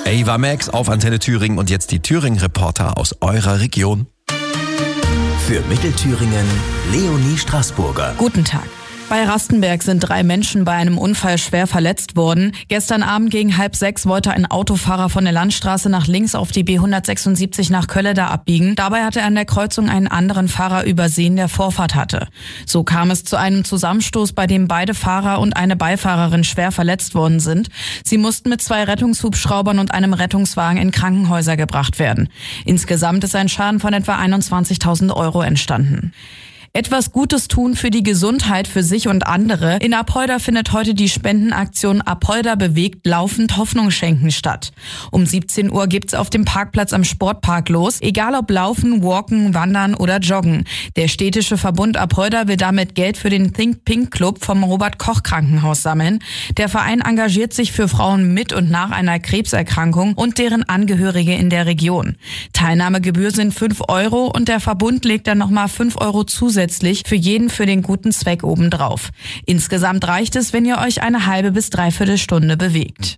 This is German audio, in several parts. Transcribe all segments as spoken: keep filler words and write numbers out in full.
Ava Max auf Antenne Thüringen und jetzt die Thüringen-Reporter aus eurer Region. Für Mittelthüringen Leonie Straßburger. Guten Tag. Bei Rastenberg sind drei Menschen bei einem Unfall schwer verletzt worden. Gestern Abend gegen halb sechs wollte ein Autofahrer von der Landstraße nach links auf die B hundertsechsundsiebzig nach Kölleda abbiegen. Dabei hatte er an der Kreuzung einen anderen Fahrer übersehen, der Vorfahrt hatte. So kam es zu einem Zusammenstoß, bei dem beide Fahrer und eine Beifahrerin schwer verletzt worden sind. Sie mussten mit zwei Rettungshubschraubern und einem Rettungswagen in Krankenhäuser gebracht werden. Insgesamt ist ein Schaden von etwa einundzwanzigtausend Euro entstanden. Etwas Gutes tun für die Gesundheit für sich und andere. In Apolda findet heute die Spendenaktion Apolda bewegt laufend Hoffnung schenken statt. Um siebzehn Uhr gibt's auf dem Parkplatz am Sportpark los, egal ob Laufen, Walken, Wandern oder Joggen. Der städtische Verbund Apolda will damit Geld für den Think Pink Club vom Robert-Koch-Krankenhaus sammeln. Der Verein engagiert sich für Frauen mit und nach einer Krebserkrankung und deren Angehörige in der Region. Teilnahmegebühr sind fünf Euro und der Verbund legt dann nochmal fünf Euro zusätzlich für jeden für den guten Zweck obendrauf. Insgesamt reicht es, wenn ihr euch eine halbe bis dreiviertel Stunde bewegt.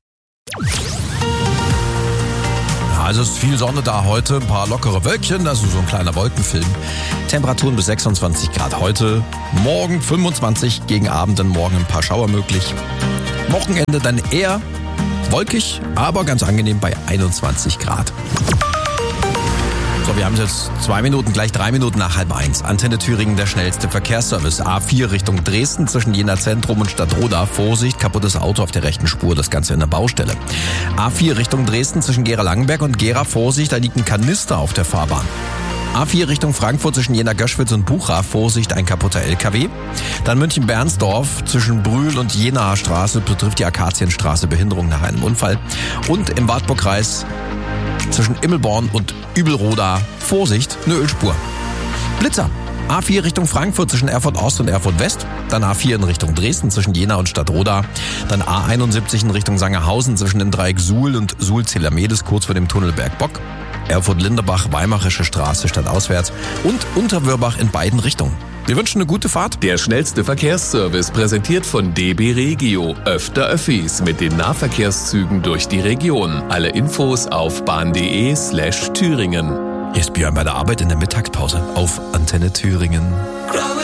Also es ist viel Sonne da heute, ein paar lockere Wölkchen, also so ein kleiner Wolkenfilm. Temperaturen bis sechsundzwanzig Grad heute, morgen fünfundzwanzig, gegen Abend dann morgen ein paar Schauer möglich. Wochenende dann eher wolkig, aber ganz angenehm bei einundzwanzig Grad. So, wir haben jetzt zwei Minuten, gleich drei Minuten nach halb eins. Antenne Thüringen, der schnellste Verkehrsservice. A vier Richtung Dresden zwischen Jena Zentrum und Stadtroda. Vorsicht, kaputtes Auto auf der rechten Spur, das Ganze in der Baustelle. A vier Richtung Dresden zwischen Gera-Langenberg und Gera. Vorsicht, da liegt ein Kanister auf der Fahrbahn. A vier Richtung Frankfurt zwischen Jena-Göschwitz und Bucha. Vorsicht, ein kaputter L K W. Dann München-Bernsdorf zwischen Brühl und Jenaer Straße betrifft die Akazienstraße Behinderung nach einem Unfall. Und im Wartburgkreis zwischen Immelborn und Übelroda, Vorsicht, eine Ölspur. Blitzer. A vier Richtung Frankfurt zwischen Erfurt Ost und Erfurt West. Dann A vier in Richtung Dresden zwischen Jena und Stadtroda. Dann A einundsiebzig in Richtung Sangerhausen zwischen dem Dreieck Suhl und Suhl-Zelamedes kurz vor dem Tunnel Bergbock. Erfurt-Linderbach, Weimarische Straße stadtauswärts. Und Unterwörbach in beiden Richtungen. Wir wünschen eine gute Fahrt. Der schnellste Verkehrsservice präsentiert von D B Regio. Öfter Öffis mit den Nahverkehrszügen durch die Region. Alle Infos auf bahn.de slash Thüringen. Hier ist Björn bei der Arbeit in der Mittagspause auf Antenne Thüringen.